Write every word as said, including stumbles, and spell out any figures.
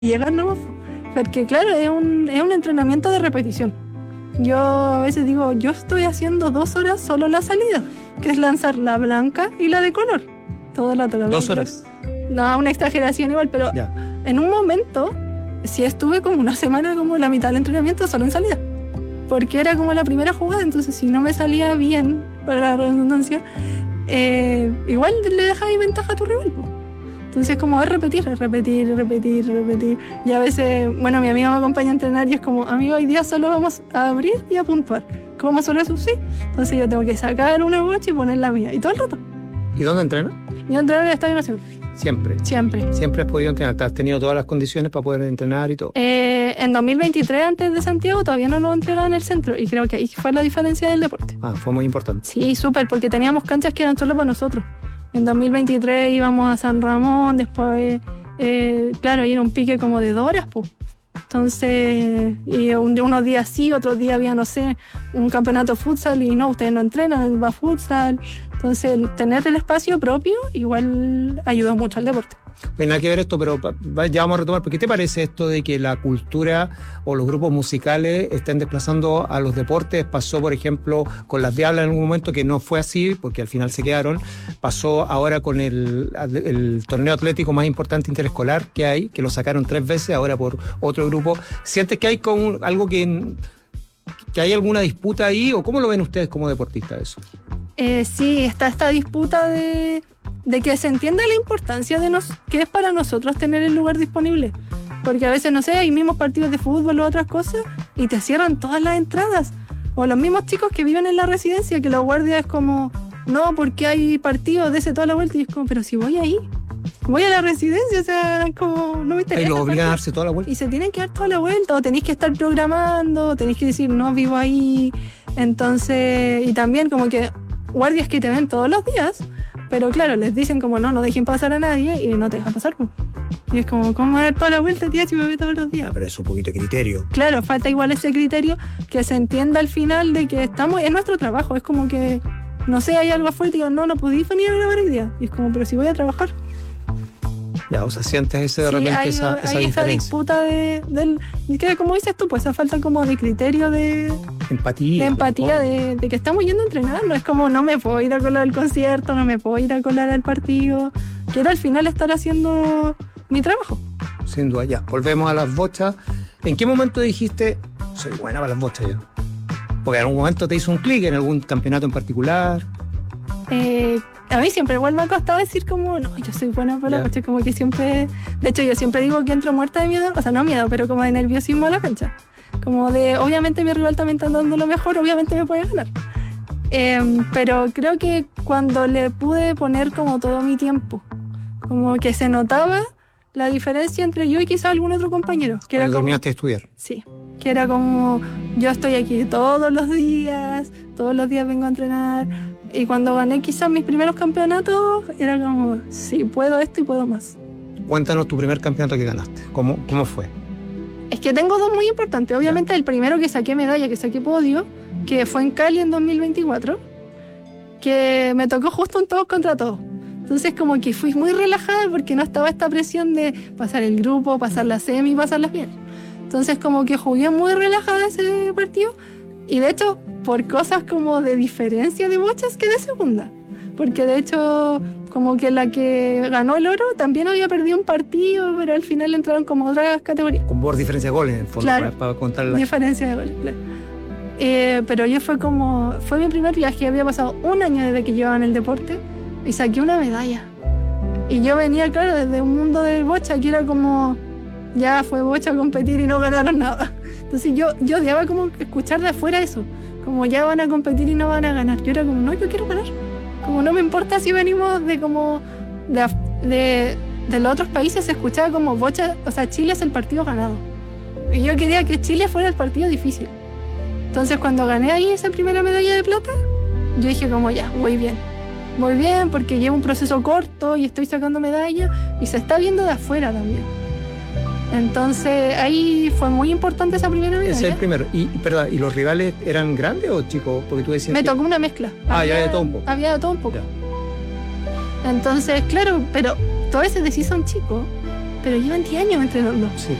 llegar nomás, porque claro, es un, es un entrenamiento de repetición. Yo a veces digo, yo estoy haciendo dos horas solo la salida, que es lanzar la blanca y la de color. Todo el rato. ¿Dos horas? No, una exageración igual, pero ya. En un momento sí estuve como una semana, como la mitad del entrenamiento solo en salida, porque era como la primera jugada, entonces si no me salía bien, para la redundancia, eh, igual le dejaba ventaja a tu rival. Entonces como es repetir, es repetir, repetir, repetir. Y a veces, bueno, mi amiga me acompaña a entrenar y es como, amigo, hoy día solo vamos a abrir y a puntuar. ¿Cómo solo eso? Sí. Entonces yo tengo que sacar una bocha y poner la mía. Y todo el rato. ¿Y dónde entrenas? Yo entreno en el Estadio Nacional. Siempre. Siempre. Siempre has podido entrenar. ¿Has tenido todas las condiciones para poder entrenar y todo? Eh, en dos mil veintitrés, antes de Santiago, todavía no lo entrenaba en el centro. Y creo que ahí fue la diferencia del deporte. Ah, fue muy importante. Sí, súper, porque teníamos canchas que eran solo para nosotros. En dos mil veintitrés íbamos a San Ramón, después, eh, claro, era un pique como de dos horas, pues. Entonces, y un, unos días sí, otros días había, no sé, un campeonato de futsal y no, ustedes no entrenan, va futsal. Entonces, tener el espacio propio igual ayudó mucho al deporte. No hay nada que ver esto, pero ya vamos a retomar. ¿Qué te parece esto de que la cultura o los grupos musicales estén desplazando a los deportes? Pasó, por ejemplo, con las Diablas en algún momento, que no fue así, porque al final se quedaron. Pasó ahora con el, el torneo atlético más importante interescolar que hay, que lo sacaron tres veces, ahora por otro grupo. ¿Sientes que hay con algo que, que hay alguna disputa ahí? ¿O cómo lo ven ustedes como deportistas eso? Eh, sí, está esta disputa de... de que se entienda la importancia de nos, que es para nosotros tener el lugar disponible, porque a veces, no sé, hay mismos partidos de fútbol o otras cosas y te cierran todas las entradas, o los mismos chicos que viven en la residencia, que la guardia es como, no, porque hay partidos, dese toda la vuelta, y es como, pero si voy ahí, voy a la residencia, o sea, como, no me interesa. Y lo obligan a darse toda la vuelta. Y se tienen que dar toda la vuelta, o tenéis que estar programando, tenéis que decir, no, vivo ahí, entonces, y también como que guardias que te ven todos los días, pero claro, les dicen como no, no dejen pasar a nadie y no te dejan pasar. Y es como, ¿cómo dar toda la vuelta, tía, si me ve todos los días? Ah, pero es un poquito de criterio. Claro, falta igual ese criterio, que se entienda al final de que estamos, es nuestro trabajo, es como que, no sé, hay algo afuera y digo, no, no podéis venir a grabar hoy día. Y es como, pero si voy a trabajar. Ya, o sea, sientes ese de sí, repente hay, esa, esa hay diferencia. esa disputa de, del, que como dices tú, pues esa falta como de criterio de empatía. De empatía, de, de que estamos yendo a entrenar, no es como no me puedo ir a colar al concierto, no me puedo ir a colar al partido, quiero al final estar haciendo mi trabajo. Sin duda, ya, volvemos a las bochas. ¿En qué momento dijiste, soy buena para las bochas yo? Porque en algún momento te hizo un clic en algún campeonato en particular. Eh, a mí siempre igual me ha costado decir como, no, yo soy buena para la cancha, como que siempre, de hecho yo siempre digo que entro muerta de miedo, o sea, no miedo, pero como de nerviosismo a la cancha. Como de, obviamente mi rival también está dando lo mejor, obviamente me puede ganar. Eh, pero creo que cuando le pude poner como todo mi tiempo, como que se notaba la diferencia entre yo y quizá algún otro compañero. Que era como, terminaste de estudiar. Sí, que era como, yo estoy aquí todos los días, todos los días vengo a entrenar. Y cuando gané quizás mis primeros campeonatos, era como, sí, puedo esto y puedo más. Cuéntanos tu primer campeonato que ganaste, ¿cómo, cómo fue? Es que tengo dos muy importantes. Obviamente el primero que saqué medalla, que saqué podio, que fue en Cali en dos mil veinticuatro, que me tocó justo un todos contra todos. Entonces como que fui muy relajada porque no estaba esta presión de pasar el grupo, pasar la semi, pasar las bien. Entonces como que jugué muy relajada ese partido y de hecho por cosas como de diferencia de bochas quedé segunda. Porque de hecho como que la que ganó el oro también había perdido un partido, pero al final entraron como otras categorías. Con por diferencia de goles, en el fondo, claro, para, para contar la... diferencia de goles, claro. Eh, pero yo fue como, fue mi primer viaje, había pasado un año desde que llevaba en el deporte y saqué una medalla. Y yo venía, claro, desde un mundo de bocha, que era como, ya fue bocha a competir y no ganaron nada. Entonces yo, yo odiaba como escuchar de afuera eso, como ya van a competir y no van a ganar. Yo era como, no, yo quiero ganar. Como no me importa si venimos de como de, de, de los otros países, se escuchaba como bocha, o sea, Chile es el partido ganado. Y yo quería que Chile fuera el partido difícil. Entonces cuando gané ahí esa primera medalla de plata, yo dije como ya, voy bien. Voy bien porque llevo un proceso corto y estoy sacando medallas y se está viendo de afuera también. Entonces ahí fue muy importante esa primera medalla. Ese es el primero. Y, perdón, ¿y los rivales eran grandes o chicos? Porque tú decías Me que... tocó una mezcla. Ah, había, ya de todo un poco. Había de todo un poco. Ya. Entonces, claro, pero tú a veces decís son chicos pero llevan diez años entrenando. Sí.